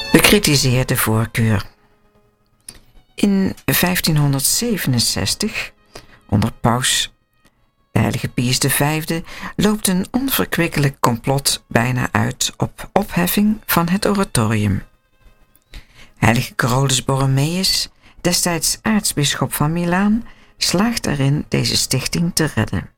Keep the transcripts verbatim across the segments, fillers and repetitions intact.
Bekritiseerde voorkeur. In vijftienhonderdzevenenzestig, onder paus de heilige Pius de Vijfde, loopt een onverkwikkelijk complot bijna uit op opheffing van het oratorium. Heilige Carolus Borromeus, destijds aartsbisschop van Milaan, slaagt erin deze stichting te redden.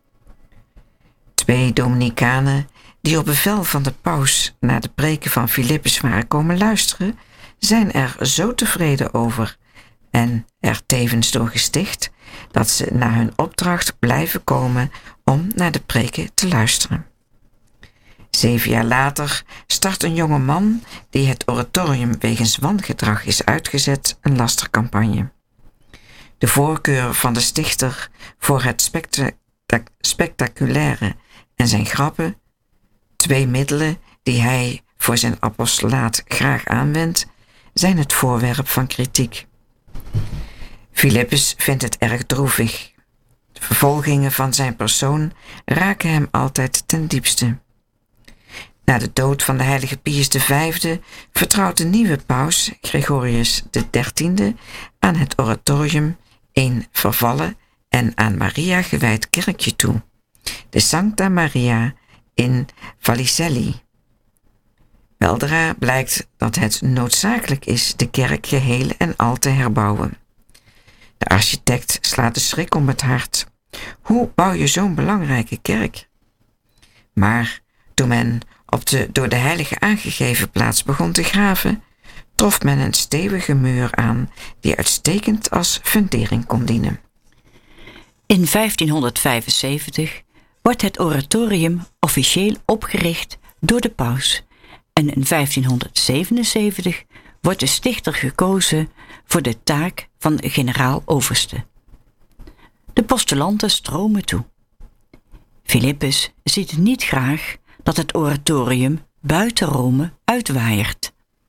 Twee Dominicanen die op bevel van de paus naar de preken van Philippus waren komen luisteren, zijn er zo tevreden over en er tevens door gesticht dat ze na hun opdracht blijven komen om naar de preken te luisteren. Zeven jaar later start een jonge man die het oratorium wegens wangedrag is uitgezet een lastercampagne. De voorkeur van de stichter voor het spectac- spectaculaire en zijn grappen, twee middelen die hij voor zijn apostolaat graag aanwendt, zijn het voorwerp van kritiek. Philippus vindt het erg droevig. De vervolgingen van zijn persoon raken hem altijd ten diepste. Na de dood van de heilige Pius de Vijfde vertrouwt de nieuwe paus, Gregorius de Dertiende, aan het oratorium een vervallen en aan Maria gewijd kerkje toe, de Sancta Maria in Vallicelli. Weldra blijkt dat het noodzakelijk is de kerk geheel en al te herbouwen. De architect slaat de schrik om het hart. Hoe bouw je zo'n belangrijke kerk? Maar toen men op de door de heilige aangegeven plaats begon te graven, trof men een stevige muur aan die uitstekend als fundering kon dienen. In vijftienhonderdvijfenzeventig wordt het oratorium officieel opgericht door de paus en in vijftienhonderdzevenenzeventig wordt de stichter gekozen voor de taak van generaal-overste. De postulanten stromen toe. Philippus ziet niet graag dat het oratorium buiten Rome uitwaaiert.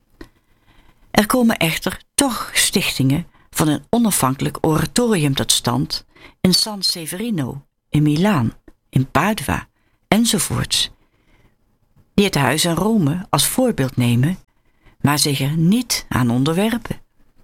Er komen echter toch stichtingen van een onafhankelijk oratorium tot stand in San Severino, in Milaan, in Padua enzovoorts, die het huis in Rome als voorbeeld nemen, maar zich er niet aan onderwerpen.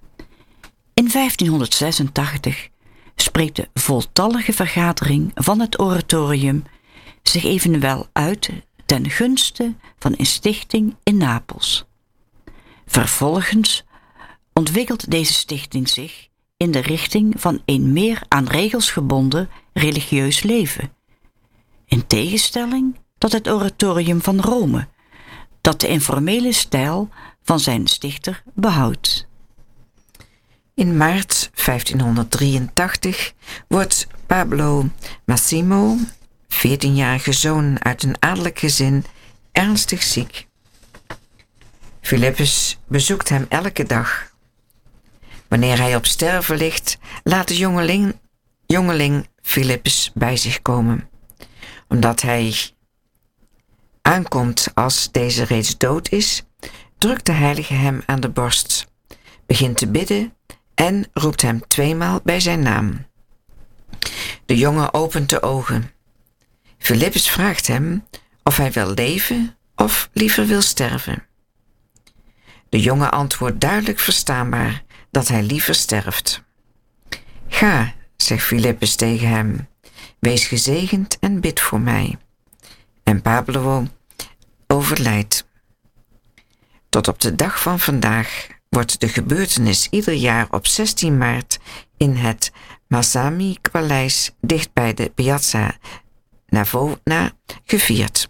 In vijftienhonderdzesentachtig spreekt de voltallige vergadering van het oratorium zich evenwel uit ten gunste van een stichting in Napels. Vervolgens ontwikkelt deze stichting zich in de richting van een meer aan regels gebonden religieus leven, in tegenstelling tot het oratorium van Rome, dat de informele stijl van zijn stichter behoudt. In maart vijftienhonderddrieëntachtig wordt Pablo Massimo, veertienjarige zoon uit een adellijk gezin, ernstig ziek. Philippus bezoekt hem elke dag. Wanneer hij op sterven ligt, laat de jongeling, jongeling Philippus bij zich komen. Omdat hij aankomt als deze reeds dood is, drukt de heilige hem aan de borst, begint te bidden en roept hem tweemaal bij zijn naam. De jongen opent de ogen. Philippus vraagt hem of hij wil leven of liever wil sterven. De jongen antwoordt duidelijk verstaanbaar dat hij liever sterft. Ga, zegt Philippus tegen hem, wees gezegend en bid voor mij. En Pablo overlijdt. Tot op de dag van vandaag wordt de gebeurtenis ieder jaar op zestien maart in het Masami-paleis dicht bij de Piazza Navona gevierd.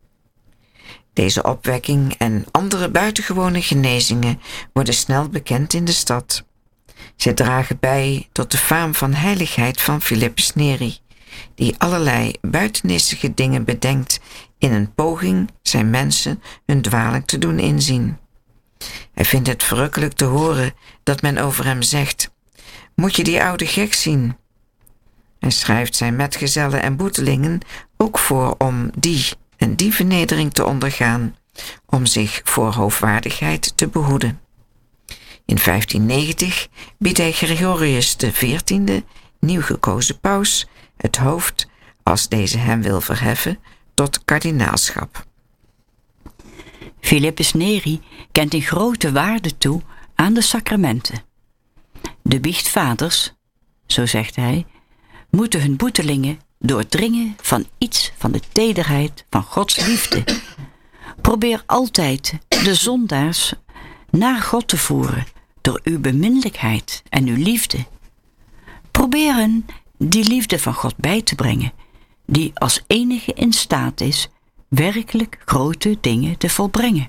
Deze opwekking en andere buitengewone genezingen worden snel bekend in de stad. Zij dragen bij tot de faam van heiligheid van Philippus Neri, die allerlei buitenissige dingen bedenkt in een poging zijn mensen hun dwaling te doen inzien. Hij vindt het verrukkelijk te horen dat men over hem zegt: moet je die oude gek zien? Hij schrijft zijn metgezellen en boetelingen ook voor om die en die vernedering te ondergaan, om zich voor hoogwaardigheid te behoeden. In vijftiennegentig biedt hij Gregorius de Veertiende, nieuw gekozen paus, het hoofd, als deze hem wil verheffen, tot kardinaalschap. Philippus Neri kent een grote waarde toe aan de sacramenten. De biechtvaders, zo zegt hij, moeten hun boetelingen doordringen van iets van de tederheid van Gods liefde. Probeer altijd de zondaars naar God te voeren door uw beminnelijkheid en uw liefde. Probeer hen die liefde van God bij te brengen, die als enige in staat is werkelijk grote dingen te volbrengen.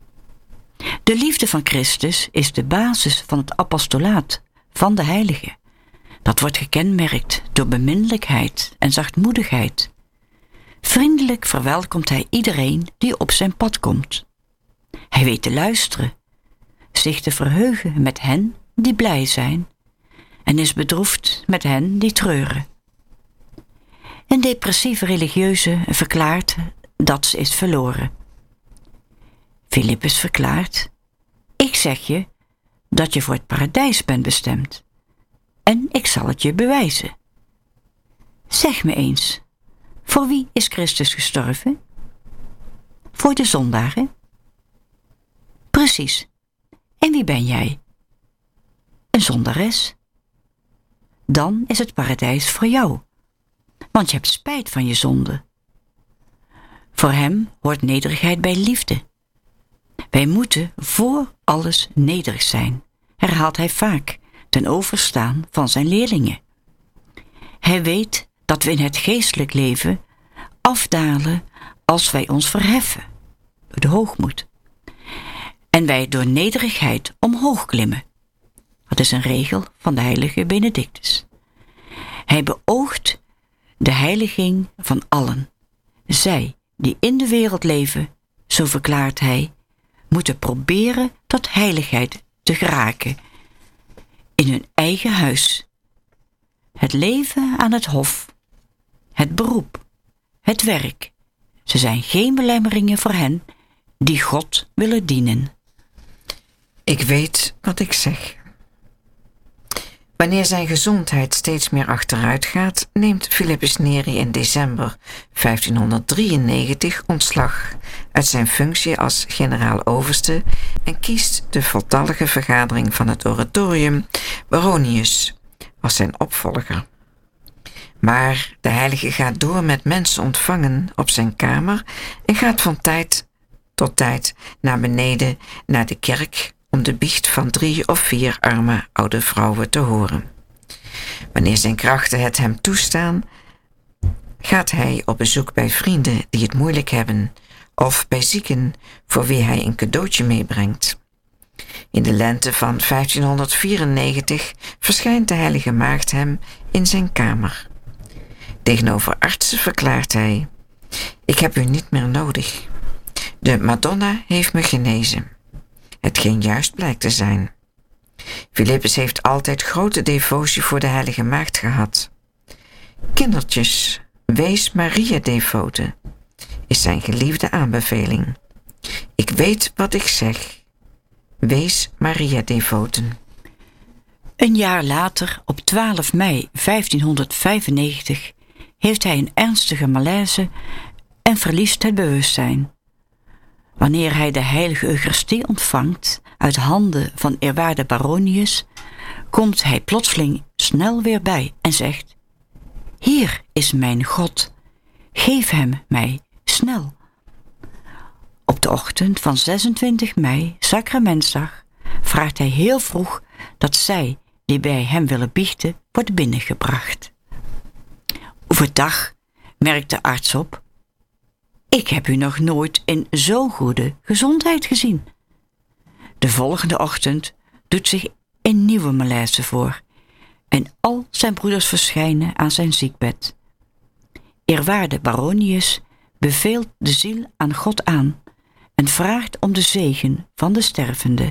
De liefde van Christus is de basis van het apostolaat van de heiligen. Dat wordt gekenmerkt door beminnelijkheid en zachtmoedigheid. Vriendelijk verwelkomt hij iedereen die op zijn pad komt. Hij weet te luisteren, zich te verheugen met hen die blij zijn en is bedroefd met hen die treuren. Een depressieve religieuze verklaart dat ze is verloren. Philippus verklaart: ik zeg je dat je voor het paradijs bent bestemd en ik zal het je bewijzen. Zeg me eens, voor wie is Christus gestorven? Voor de zondaren? Precies. En wie ben jij? Een zondares. Dan is het paradijs voor jou, want je hebt spijt van je zonde. Voor hem hoort nederigheid bij liefde. Wij moeten voor alles nederig zijn, herhaalt hij vaak, ten overstaan van zijn leerlingen. Hij weet dat we in het geestelijk leven afdalen als wij ons verheffen, door de hoogmoed. En wij door nederigheid omhoog klimmen. Dat is een regel van de heilige Benedictus. Hij beoogt de heiliging van allen. Zij die in de wereld leven, zo verklaart hij, moeten proberen tot heiligheid te geraken in hun eigen huis. Het leven aan het hof, het beroep, het werk, ze zijn geen belemmeringen voor hen die God willen dienen. Ik weet wat ik zeg. Wanneer zijn gezondheid steeds meer achteruit gaat, neemt Philippus Neri in december vijftienhonderddrieënnegentig ontslag uit zijn functie als generaal-overste en kiest de voltallige vergadering van het oratorium Baronius als zijn opvolger. Maar de heilige gaat door met mensen ontvangen op zijn kamer en gaat van tijd tot tijd naar beneden naar de kerk om de biecht van drie of vier arme oude vrouwen te horen. Wanneer zijn krachten het hem toestaan, gaat hij op bezoek bij vrienden die het moeilijk hebben of bij zieken voor wie hij een cadeautje meebrengt. In de lente van vijftienhonderdvierennegentig verschijnt de heilige maagd hem in zijn kamer. Tegenover artsen verklaart hij: ik heb u niet meer nodig. De Madonna heeft me genezen. Hetgeen juist blijkt te zijn. Philippus heeft altijd grote devotie voor de heilige maagd gehad. Kindertjes, wees Maria-devote, is zijn geliefde aanbeveling. Ik weet wat ik zeg. Wees Maria-devoten. Een jaar later, op twaalf mei vijftienhonderdvijfennegentig, heeft hij een ernstige malaise en verliest het bewustzijn. Wanneer hij de heilige Eucharistie ontvangt uit handen van eerwaarde Baronius, komt hij plotseling snel weer bij en zegt: hier is mijn God, geef hem mij snel. Op de ochtend van zesentwintig mei, Sacramentsdag, vraagt hij heel vroeg dat zij die bij hem willen biechten wordt binnengebracht. Overdag merkt de arts op: ik heb u nog nooit in zo'n goede gezondheid gezien. De volgende ochtend doet zich een nieuwe malaise voor en al zijn broeders verschijnen aan zijn ziekbed. Eerwaarde Baronius beveelt de ziel aan God aan en vraagt om de zegen van de stervende.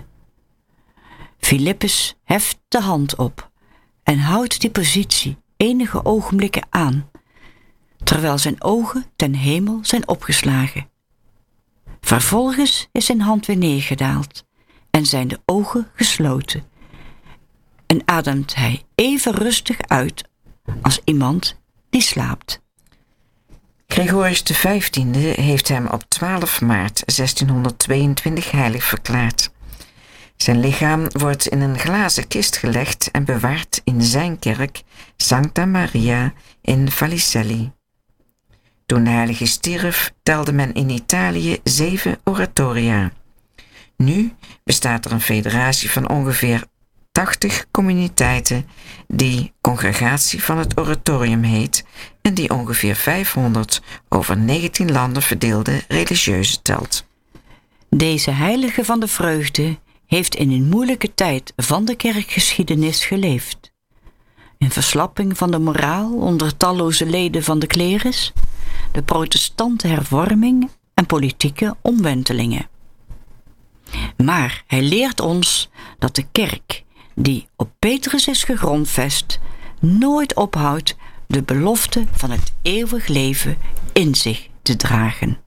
Philippus heft de hand op en houdt die positie enige ogenblikken aan, terwijl zijn ogen ten hemel zijn opgeslagen. Vervolgens is zijn hand weer neergedaald en zijn de ogen gesloten en ademt hij even rustig uit als iemand die slaapt. Gregorius de vijftiende heeft hem op twaalf maart zestienhonderdtweeëntwintig heilig verklaard. Zijn lichaam wordt in een glazen kist gelegd en bewaard in zijn kerk Sancta Maria in Vallicelli. Toen de heilige stierf, telde men in Italië zeven oratoria. Nu bestaat er een federatie van ongeveer tachtig communiteiten die Congregatie van het Oratorium heet en die ongeveer vijfhonderd over negentien landen verdeelde religieuzen telt. Deze heilige van de vreugde heeft in een moeilijke tijd van de kerkgeschiedenis geleefd. Een verslapping van de moraal onder talloze leden van de klerus, de protestante hervorming en politieke omwentelingen. Maar hij leert ons dat de kerk, die op Petrus is gegrondvest, nooit ophoudt de belofte van het eeuwig leven in zich te dragen.